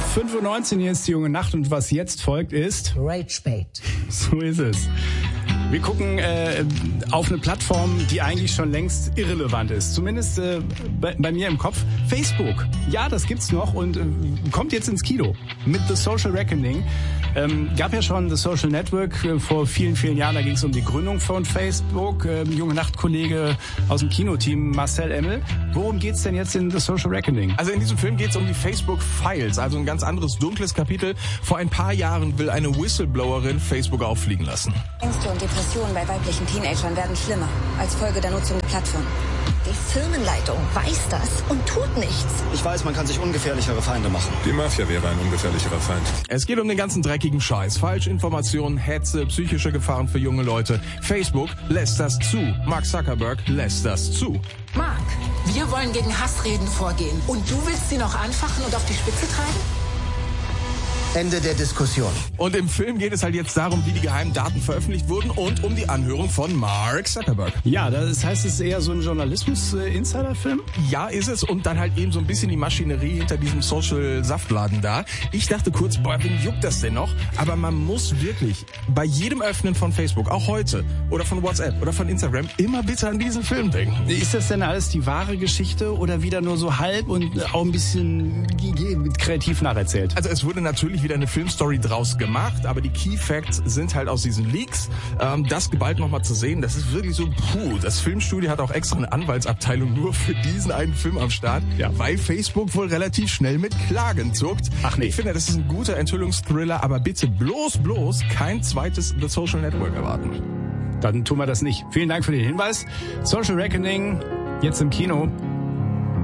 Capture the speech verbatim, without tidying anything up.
fünf Uhr neunzehn, hier ist die junge Nacht und was jetzt folgt ist... Ragebait. So ist es. Wir gucken äh, auf eine Plattform, die eigentlich schon längst irrelevant ist. Zumindest äh, bei, bei mir im Kopf. Facebook. Ja, das gibt's noch und äh, kommt jetzt ins Kino mit The Social Reckoning. Ähm, gab ja schon The Social Network äh, vor vielen, vielen Jahren. Da ging es um die Gründung von Facebook. Ähm, junge Nachtkollege aus dem Kinoteam Marcel Emmel. Worum geht's denn jetzt in The Social Reckoning? Also in diesem Film geht's um die Facebook Files, also ein ganz anderes dunkles Kapitel. Vor ein paar Jahren will eine Whistleblowerin Facebook auffliegen lassen. Ängste und Depressionen bei weiblichen Teenagern werden schlimmer als Folge der Nutzung der Plattform. Die Firmenleitung weiß das und tut nichts. Ich weiß, man kann sich ungefährlichere Feinde machen. Die Mafia wäre ein ungefährlicherer Feind. Es geht um den ganzen dreckigen Scheiß. Falschinformationen, Hetze, psychische Gefahren für junge Leute. Facebook lässt das zu. Mark Zuckerberg lässt das zu. Mark, wir wollen gegen Hassreden vorgehen. Und du willst sie noch anfachen und auf die Spitze treiben? Ende der Diskussion. Und im Film geht es halt jetzt darum, wie die geheimen Daten veröffentlicht wurden und um die Anhörung von Mark Zuckerberg. Ja, das heißt, es ist eher so ein Journalismus-Insider-Film? Ja, ist es. Und dann halt eben so ein bisschen die Maschinerie hinter diesem Social-Saftladen da. Ich dachte kurz, boah, wen juckt das denn noch? Aber man muss wirklich bei jedem Öffnen von Facebook, auch heute, oder von WhatsApp oder von Instagram, immer bitte an diesen Film denken. Ist das denn alles die wahre Geschichte oder wieder nur so halb und auch ein bisschen kreativ nacherzählt? Also es wurde natürlich wieder eine Filmstory draus gemacht, aber die Key Facts sind halt aus diesen Leaks. Ähm, das geballt nochmal zu sehen, das ist wirklich so, puh, das Filmstudio hat auch extra eine Anwaltsabteilung nur für diesen einen Film am Start, ja, weil Facebook wohl relativ schnell mit Klagen zuckt. Ach nee. Ich finde, das ist ein guter Enthüllungsthriller, aber bitte bloß, bloß kein zweites The Social Network erwarten. Dann tun wir das nicht. Vielen Dank für den Hinweis. Social Reckoning, jetzt im Kino.